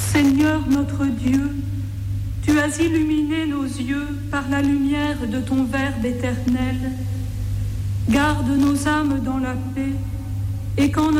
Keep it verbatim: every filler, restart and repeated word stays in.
Seigneur notre Dieu, tu as illuminé nos yeux par la lumière de ton Verbe éternel. Garde nos âmes dans la paix et qu'en